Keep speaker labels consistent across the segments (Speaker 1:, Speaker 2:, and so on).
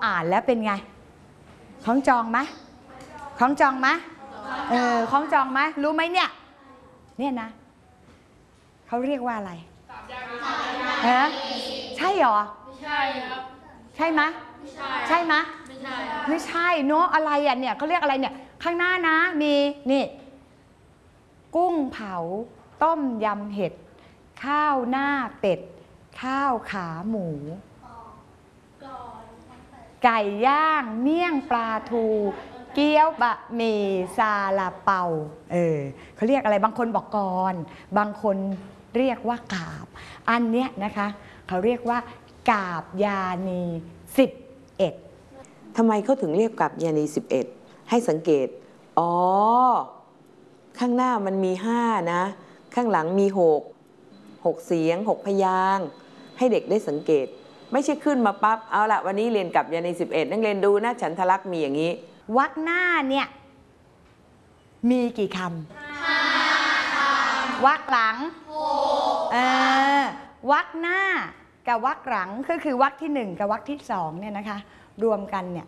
Speaker 1: อ่านแล้วเป็นไงคล้องจองไหมคล้องจองไหมคล้องจองไหมรู้ไหมเนี่ยนะเขาเรียกว่าอะไรใช่หรอไม่ใช่ครับใช่ไหมใช่ไหมไม่ใช่เนาะอะไรอ่ะเนี่ยเขาเรียกอะไรเนี่ยข้างหน้านะมีนี่กุ้งเผาต้มยำเห็ดข้าวหน้าเป็ดข้าวขาหมูไก่ย่างเมี่ยงปลาทูเกี๊ยวบะหมี่ซาลาเปาเขาเรียกอะไรบางคนบอกกรบางคนเรียกว่ากาบอันเนี้ยนะคะเขาเรียกว่ากาบยานี11ทำไมเขาถึงเรียกกาบยานี11ให้สังเกตข้างหน้ามันมี5นะข้างหลังมี6เสียง6พยางค์ให้เด็กได้สังเกตไม่ใช่ขึ้นมาปั๊บเอาละวันนี้เรียนกาบยานี11นักเรียนดูนะฉันทลักษณ์มีอย่างนี้วรรคหน้าเนี่ยมีกี่คำวรรคหลังวรรคหน้ากับวรรคหลังก็คือวรรคที่1กับวรรคที่2เนี่ยนะคะรวมกันเนี่ย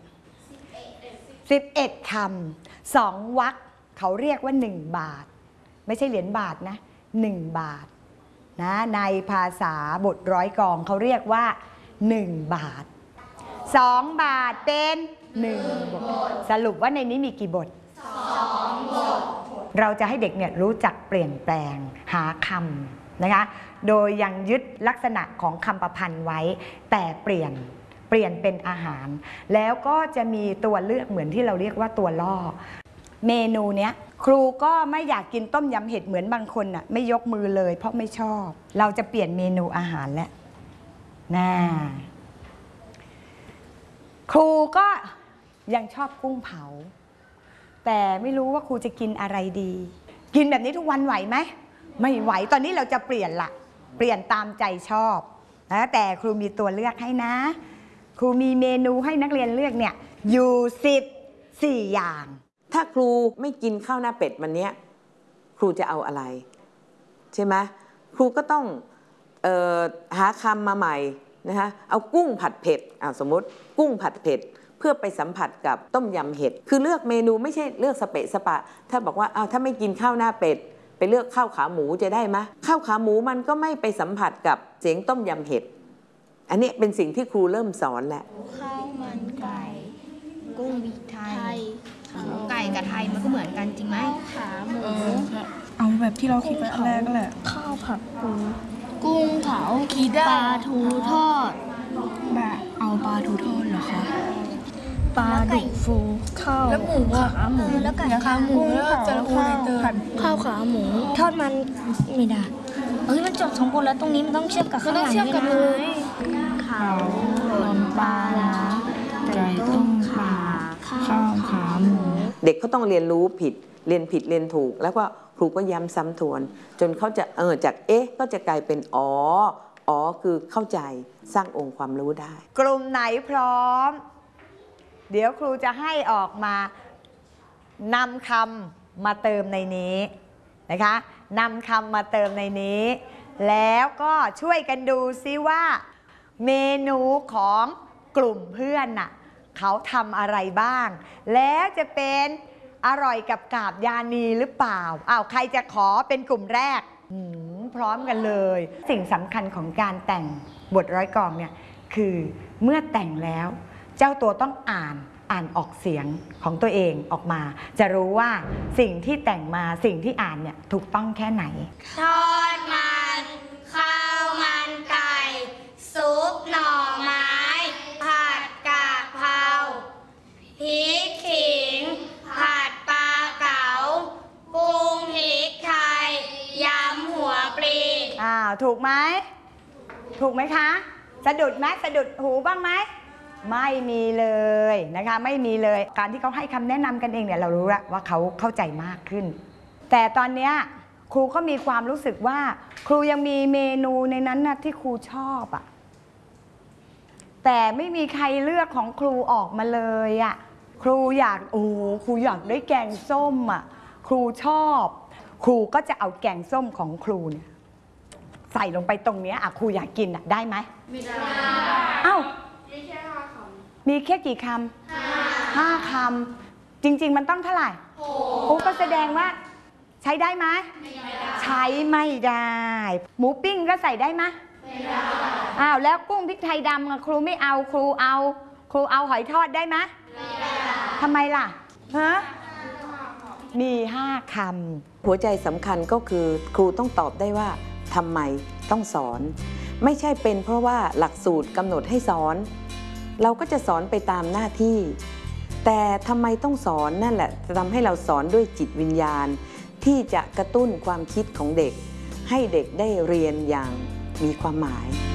Speaker 1: 11คำ2วรรคเขาเรียกว่า1บาทไม่ใช่เหรียญบาทนะ1บาทนะในภาษาบทร้อยกลองเขาเรียกว่า1บาท2บาทเป็น1บทสรุปว่าในนี้มีกี่บท2บทเราจะให้เด็กเนี่ยรู้จักเปลี่ยนแปลงหาคำนะคะโดยยังยึดลักษณะของคำประพันธ์ไว้แต่เปลี่ยนเป็นอาหารแล้วก็จะมีตัวเลือกเหมือนที่เราเรียกว่าตัวล่อเมนูเนี้ยครูก็ไม่อยากกินต้มยำเห็ดเหมือนบางคนน่ะไม่ยกมือเลยเพราะไม่ชอบเราจะเปลี่ยนเมนูอาหารแล้วครูก็ยังชอบกุ้งเผาแต่ไม่รู้ว่าครูจะกินอะไรดีกินแบบนี้ทุกวันไหวไหมไม่ไหวตอนนี้เราจะเปลี่ยนละเปลี่ยนตามใจชอบนะแต่ครูมีตัวเลือกให้นะครูมีเมนูให้นักเรียนเลือกเนี่ยอยู่14อย่างถ้าครูไม่กินข้าวหน้าเป็ดวันนี้ครูจะเอาอะไรใช่ไหมครูก็ต้องหาคำมาใหม่นะคะเอากุ้งผัดเผ็ดสมมติกุ้งผัดเผ็ดเพื่อไปสัมผัสกับต้มยำเห็ดคือเลือกเมนูไม่ใช่เลือกสเปะสปะถ้าบอกว่าถ้าไม่กินข้าวหน้าเป็ดไปเลือกข้าวขาหมูจะได้ไหมข้าวขาหมูมันก็ไม่ไปสัมผัสกับเสียงต้มยำเห็ดอันนี้เป็นสิ่งที่ครูเริ่มสอนแหละ
Speaker 2: ข้าวมันไก่กุ้งพริกไทยไก่กับไทยมันก็เหมือนกันจริงไหมขาหมู
Speaker 3: เอาแบบที่เราคิดไปแรกก็แหละ
Speaker 2: ข้าวผัดปูกุ้งเผาปลาทูทอด
Speaker 3: แบบเอาปลาทูทอดเหรอคะ
Speaker 2: ปลาดุกฟูข้าว
Speaker 3: แล้วหมู
Speaker 2: ขาหมู
Speaker 3: แล้วขาหมู
Speaker 2: ข้าวขาหมูทอดมันไม่ได้มันจบ2บทแล้วตรงนี้มันต้องเชื่อมกับข้างหลังเลยข้าวลมปลาไก่ต้มข่าข้าวขาหมู
Speaker 1: เด็กเขาต้องเรียนรู้ผิดเรียนถูกแล้วก็ครูก็ย้ำซ้ำทวนจนเขาจะจากก็จะกลายเป็นอ๋อคือเข้าใจสร้างองค์ความรู้ได้กลุ่มไหนพร้อมเดี๋ยวครูจะให้ออกมานำคำมาเติมในนี้นะคะนำคำมาเติมในนี้แล้วก็ช่วยกันดูซิว่าเมนูของกลุ่มเพื่อนน่ะเขาทำอะไรบ้างแล้วจะเป็นอร่อยกับกาบยานีหรือเปล่าใครจะขอเป็นกลุ่มแรกพร้อมกันเลยสิ่งสำคัญของการแต่งบทร้อยกลองเนี่ยคือเมื่อแต่งแล้วเจ้าตัวต้องอ่านออกเสียงของตัวเองออกมาจะรู้ว่าสิ่งที่แต่งมาสิ่งที่อ่านเนี่ยถูกต้องแค่ไหน
Speaker 2: ทอดมันข้าวมันไก่ซุปหน่อไม้ผัดกะเพราพริกขิงผัดปลาเก๋ากุ้งพริกไทยยำหัวปลี
Speaker 1: ถูกไหมถูกไหมคะสะดุดไหมสะดุดหูบ้างไหมไม่มีเลยนะคะไม่มีเลยการที่เขาให้คำแนะนำกันเองเนี่ยเรารู้แล้วว่าเขาเข้าใจมากขึ้นแต่ตอนนี้ครูก็มีความรู้สึกว่าครูยังมีเมนูในนั้นนะที่ครูชอบแต่ไม่มีใครเลือกของครูออกมาเลยครูอยากครูอยากได้แกงส้มครูชอบครูก็จะเอาแกงส้มของครูเนี่ยใส่ลงไปตรงนี้ครูอยากกินได้ไหมไม่ได้
Speaker 4: มีแค่กี่คำ5 คำจริงๆมันต้องเท่าไหร่โอ้ก็แสดงว่าใช้ได้ไหมใช้ไม่ได้หมูปิ้งก็ใส่ได้ไหมไม่ได้อ้าวแล้วกุ้งพริกไทยดำครูไม่เอาครูเอาหอยทอดได้ไหมไม่ได้ทำไมล่ะฮะมี5 คำ
Speaker 1: หัวใจสำคัญก็คือครูต้องตอบได้ว่าทำไมต้องสอนไม่ใช่เป็นเพราะว่าหลักสูตรกำหนดให้สอนเราก็จะสอนไปตามหน้าที่แต่ทำไมต้องสอนนั่นแหละจะทำให้เราสอนด้วยจิตวิญญาณที่จะกระตุ้นความคิดของเด็กให้เด็กได้เรียนอย่างมีความหมาย